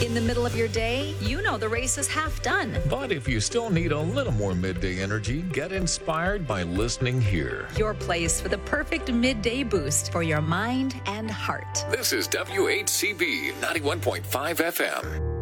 In the middle of your day, you know the race is half done. But if you still need a little more midday energy, get inspired by listening here. Your place for the perfect midday boost for your mind and heart. This is WHCB 91.5 FM.